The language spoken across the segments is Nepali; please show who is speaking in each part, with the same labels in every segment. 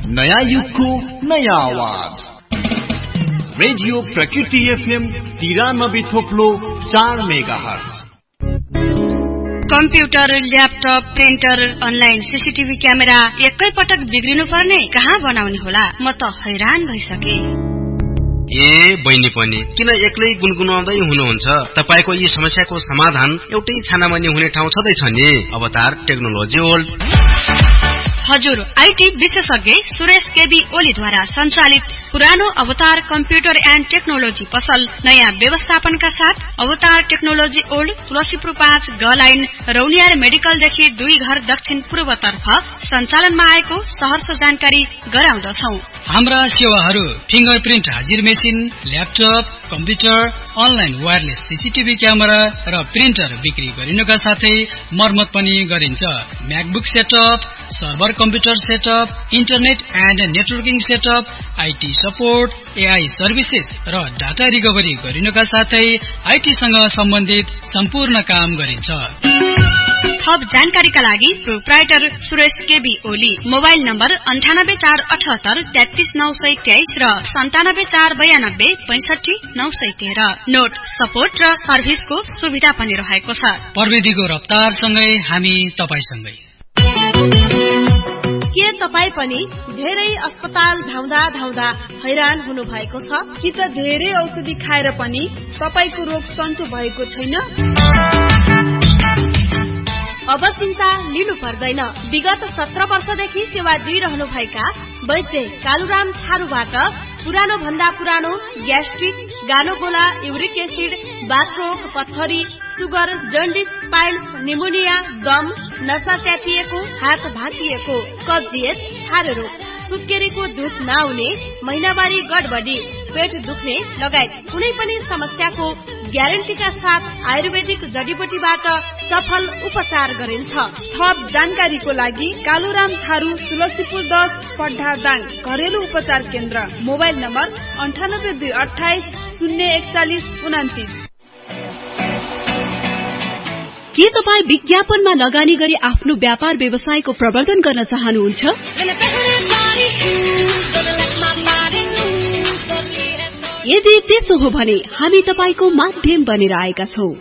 Speaker 1: नयाँ युगको नयाँ आवाज रेडियो प्रकृति FM 93.4 megahertz.
Speaker 2: Computer, laptop, printer, online CCTV camera एकै पटक बिग्रिनु पर्ने, कहाँ बनाउने होला? म त हैरान भइसके।
Speaker 3: ए बहिनी पनि किन एक्लै गुनगुनाउँदै हुनुहुन्छ? तपाईको यी समस्याको समाधान एउटै छानामानी हुने ठाउँ छँदैछ नि, अवतार टेक्नोलोजी वर्ल्ड।
Speaker 2: हजुर, आईटी विशेषज्ञ सुरेश केबी ओलीद्वारा सञ्चालित पुरानो अवतार कम्प्युटर एन्ड टेक्नोलोजी पसल नयाँ व्यवस्थापनका साथ अवतार टेक्नोलोजी ओल्ड, तुलसीपुर 5 ग लाइन, रौनियार मेडिकलदेखि 2 घर दक्षिण पूर्वतर्फ सञ्चालनमा आएको सहर्ष जानकारी गराउँदछौ।
Speaker 4: हाम्रा सेवाहरू फिंगरप्रिन्ट हाजिर machine, laptop, computer, online wireless CCTV camera र प्रिन्टर बिक्री गरिनुका साथै मर्मत पनि गरिन्छ। MacBook setup, server computer setup, internet and networking setup, IT support, AI services र डाटा रिकभरी गरिनुका साथै आईटीसँग सम्बन्धित सम्पूर्ण काम गरिन्छ।
Speaker 2: थप जानकारीका लागि proprietor Suresh KB Oli, mobile number 9848 33923 र 9742 65 913। नोट, सपोर्ट र सर्भिसको सुविधा पनि रहेको छ।
Speaker 4: प्रविधिको रफ्तारसँगै हामी तपाईसँगै।
Speaker 5: के तपाई पनि धेरै अस्पताल धाउँदा धाउँदा हैरान हुनु भएको छ? कि त धेरै औषधि खाएर पनि तपाईको रोग सन्चो भएको छैन? अब चिन्ता लिनु पर्दैन। विगत 17 वर्षदेखि सेवा दिइरहनु भएका वैद्य कालुराम थारूबाट पुरानो भन्दा पुरानो ग्यास्ट्रिक, गानोगोला, युरिक एसिड, बाथरोग, पत्थरी, सुगर, जन्डिस, पाइल्स, निमोनिया, दम, नसा च्यापिएको, हात भाँचिएको, कब्जियत, छारे रोग, सुत्केरीको दुख नआउने, महिनावारी गडबडी, पेट दुख्ने लगायत कुनै पनि समस्याको ग्यारेन्टीका साथ आयुर्वेदिक जडीबुटीबाट सफल उपचार गरिन्छ। थप जानकारीको लागि कालुराम थारू, तुलसीपुर 10 पड्ढादाङ घरेलु उपचार केन्द्र, मोबाइल नम्बर 9828 041 29।
Speaker 6: के तपाईँ विज्ञापनमा लगानी गरी आफ्नो व्यापार व्यवसायको प्रवर्धन गर्न चाहनुहुन्छ? यदि त्यसो हो भने हामी तपाईको माध्यम बनेर आएका छौं।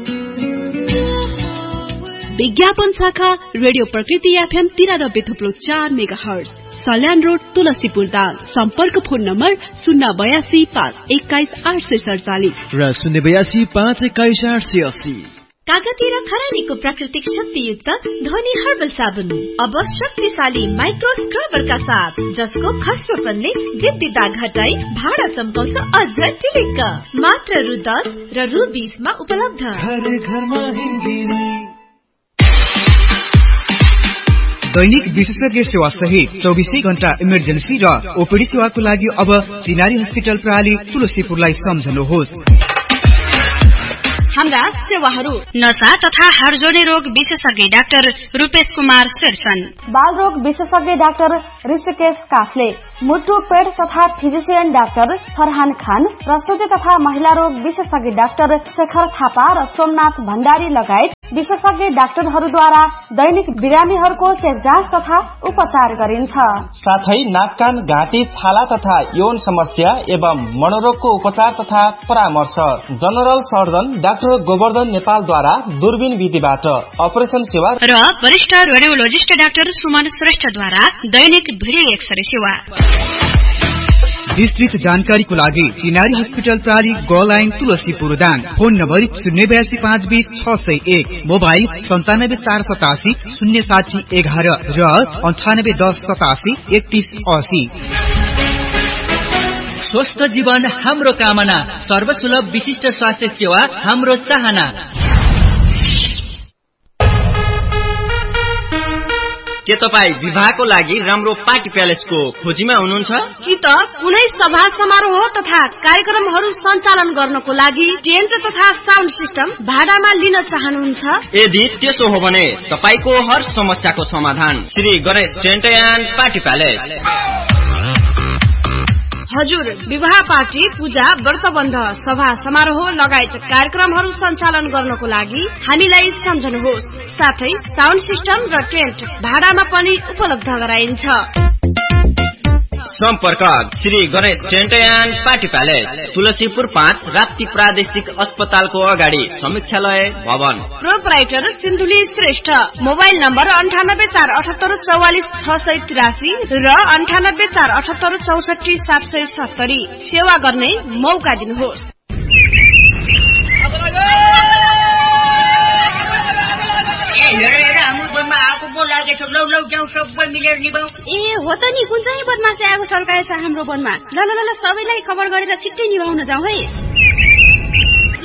Speaker 6: विज्ञापन शाखा रेडियो प्रकृति FM 93.4 megahertz, Salyan road, Tulsipur Dang. सम्पर्क फोन नम्बर 082 521 847
Speaker 7: र 082 521 880।
Speaker 6: कागती र खरानीको प्राकृतिक शक्तियुक्त धनी हर्बल साबुन अब शक्तिशाली माइक्रो स्क्रबरका साथ, जसको खस्रोपनले जिद्दी दाग हटाई भाडा चम्काउँछ अझ टिलिक्क। मात्र रु 10 र रु 20 मा उपलब्ध।
Speaker 8: दैनिक विशेषज्ञ सेवा सहित 24 घण्टा इमर्जेन्सी र ओपीडी सेवाको लागि अब चिनारी हस्पिटल प्रणाली तुलसीपुरलाई सम्झनुहोस्।
Speaker 2: हाम्रा सेवाहरू: नसा तथा हाड जोड्ने रोग विशेषज्ञ डाक्टर रूपेश कुमार शेरसन,
Speaker 5: बाल रोग विशेषज्ञ डाक्टर ऋषिकेश काफले, मुटु पेट तथा फिजिशियन डाक्टर फरहान खान, प्रसुति तथा महिला रोग विशेषज्ञ डाक्टर शेखर थापा र सोमनाथ भण्डारी लगायत विशेषज्ञ डाक्टरहरूद्वारा दैनिक बिरामीहरूको चेक जाँच तथा उपचार गरिन्छ।
Speaker 9: साथै नाक कान घाँटी छाला तथा यौन समस्या एवं मनोरोगको उपचार तथा परामर्श जनरल सर्जन डाक्टर गोवर्धन नेपालद्वारा दूरबीन विधिबाट अपरेसन सेवा
Speaker 2: र वरिष्ठ रेडियोलोजिस्ट डाक्टर सुमन श्रेष्ठद्वारा दैनिक भिडियो एक्सरे सेवा।
Speaker 8: विस्तृत जानकारीको लागि चिनारी हस्पिटल प्रणाली ग line Tulsipur Dang. Phone number 082 520 601, mobile 97 487 070 11 र 98 10 87 31 80।
Speaker 7: स्वस्थ जीवन हाम्रो कामना, सर्वसुलभ विशिष्ट स्वास्थ्य सेवा हाम्रो चाहना।
Speaker 10: के तपाईँ विवाहको लागि राम्रो पार्टी प्यालेसको खोजीमा हुनुहुन्छ?
Speaker 5: कि त कुनै सभा समारोह तथा कार्यक्रमहरू सञ्चालन गर्नको लागि टेन्ट तथा साउन्ड सिस्टम भाडामा लिन चाहनुहुन्छ?
Speaker 10: यदि त्यसो हो भने तपाईको हर समस्याको समाधान Shri Ganesh tent and party palace.
Speaker 5: हजुर, विवाह पार्टी, पूजा, व्रतबन्ध, सभा समारोह लगायत कार्यक्रमहरू सञ्चालन गर्नको लागि हामीलाई सम्झनुहोस्। साथै साउन्ड सिस्टम र टेन्ट भाडामा पनि उपलब्ध गराइन्छ।
Speaker 10: सम्पर्क Shri Ganesh tent and party palace, Tulsipur 5, Rapti प्रादेशिक अस्पतालको अगाडि, समीक्षालय भवन।
Speaker 5: Proprietor Sindhuli Shrestha. Mobile number 9847844683 र 9847844770। सेवा गर्ने मौका दिनुहोस्।
Speaker 6: ए हो त नि, कुन चाहिँ बदमासी आगो सल्काएछ हाम्रो वनमा। ल ल ल सबैलाई खबर गरेर छिट्टै निभाउन जाउँ है। ल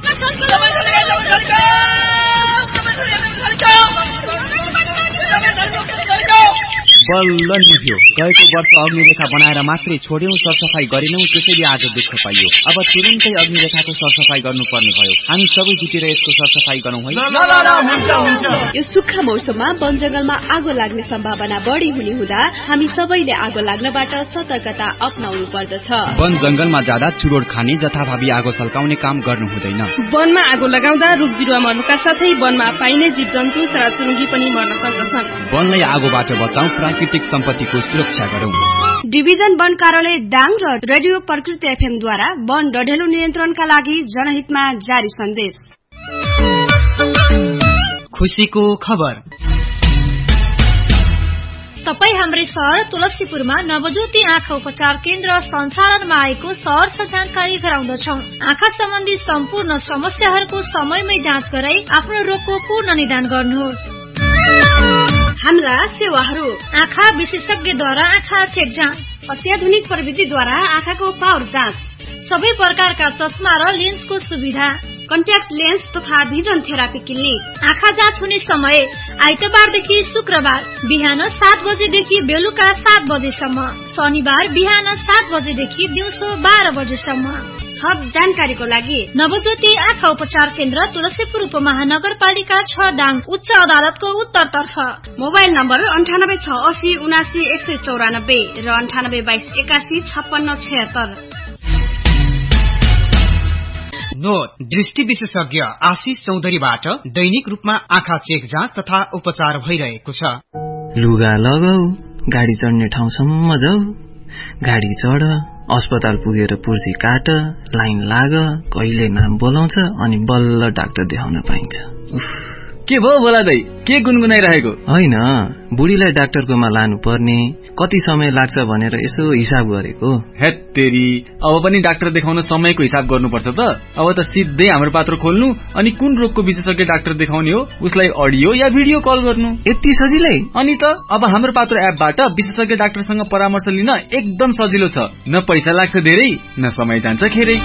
Speaker 11: बल्ल निभ्यो। गएको वर्ष अग्निरेखा बनाएर मात्रै छोड्यौं, सरसफाई गरेनौं, त्यसैले आज दुःख पाइयो। अब तुरुन्तै अग्निरेखाको सरसफाई गर्नुपर्ने भयो। हामी सबै जुटेर यसको सरसफाई गरौँ है।
Speaker 6: यो सुक्खा मौसममा वन जंगलमा आगो लाग्ने सम्भावना बढी हुने हुँदा हामी सबैले आगो लाग्नबाट सतर्कता अपनाउनु पर्दछ।
Speaker 11: वन जंगलमा जाँदा चुरोड खाने, जथाभावी आगो सल्काउने काम गर्नु हुँदैन।
Speaker 5: वनमा आगो लगाउँदा रुख बिरुवा मर्नुका साथै वनमा पाइने जीव जन्तु, चराचुरुङ्गी पनि मर्न सक्दछन्।
Speaker 11: वनलाई आगोबाट बचाउँ, प्राकृतिक सम्पत्तिको सुरक्षा गरौँ।
Speaker 5: डिभिजन वन कार्यालय दाङ र रेडियो प्रकृति एफएम द्वारा वन डढेलो नियन्त्रणका लागि जनहितमा जारी सन्देश।
Speaker 8: खुशीको खबर।
Speaker 6: तपाई हाम्रै शहर तुलसीपुरमा नवज्योति आँखा उपचार केन्द्र सञ्चालनमा आएको सहर जानकारी गराउँदछौं। आँखा सम्बन्धी सम्पूर्ण समस्याहरूको समयमै जाँच गराई आफ्नो रोगको पूर्ण निदान गर्नुहोस्।
Speaker 5: हाम्रा सेवाहरू:
Speaker 6: आँखा विशेषज्ञद्वारा आँखा चेक जाँच,
Speaker 5: अत्याधुनिक प्रविधिद्वारा आँखाको पावर जाँच,
Speaker 6: सबै प्रकारका चस्मा र लेन्सको सुविधा,
Speaker 5: कन्ट्याक्ट लेन्स तथा भिजन थेरापी क्लिनिक।
Speaker 6: आँखा जाँच हुने समय आइतबारदेखि शुक्रबार बिहान 7 बजेदेखि बेलुका 7 बजेसम्म, शनिबार बिहान 7 बजेदेखि दिउँसो 12 बजेसम्म।
Speaker 5: थप जानकारीको लागि
Speaker 6: नवज्योति आँखा उपचार केन्द्र तुलसीपुर उपमहानगरपालिका 6 दाङ, उच्च अदालतको उत्तरतर्फ।
Speaker 5: मोबाइल नम्बर 9867971194 र 9822815676।
Speaker 8: नोट: दृष्टि विशेषज्ञ आशिष चौधरीबाट दैनिक रूपमा आँखा चेक जाँच तथा उपचार भइरहेको छ।
Speaker 12: लुगा लगाऊ, गाडी चढ्ने ठाउँसम्म जाऊ, गाडी चढ, अस्पताल पुगेर पुर्जी काट, लाइन लाग, कहिले नाम बोलाउँछ अनि बल्ल डाक्टर देखाउन पाइन्छ।
Speaker 11: के भयो बोला दाइ, के गुनगुनाइरहेको?
Speaker 12: होइन, बुढीलाई डाक्टरकोमा लानु पर्ने, कति समय लाग्छ भनेर यसो हिसाब गरेको।
Speaker 11: हेत्तेरी, अब पनि डाक्टर देखाउन समयको हिसाब गर्नुपर्छ त। अब त सिधै हाम्रो पात्र खोल्नु अनि कुन रोगको विशेषज्ञ डाक्टर देखाउने हो उसलाई अडियो या भिडियो कल गर्नु।
Speaker 12: यति सजिलै?
Speaker 11: अनि त अब हाम्रो पात्र एपबाट विशेषज्ञ डाक्टरसँग परामर्श लिन एकदम सजिलो छ। न पैसा लाग्छ धेरै, न समय जान्छ खेरै।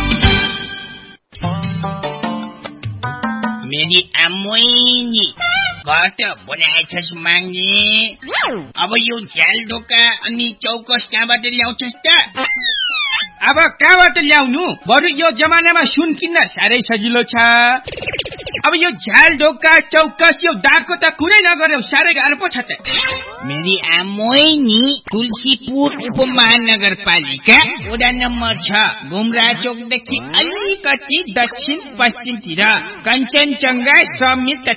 Speaker 13: मेरी आमोइनी घट बनाएछस् माग्ने। अब यो झ्याल ढोका अनि चौकस कहाँबाट ल्याउँछस् त?
Speaker 14: अब कहाँबाट ल्याउनु? बरु यो जमानामा सुन किन्न साह्रै सजिलो छ। अब यो झ्याल ढोका चौकस यो दागको त कुरै नगर्यो, साह्रै गाह्रो पो छ त।
Speaker 13: मेरी आमोइनी तुलसीपुर उपमहानगरपालिका वडा नम्बर 6 गुमरा चोकदेखि अलिकति दक्षिण पश्चिमतिर कञ्चनजङ्घा समित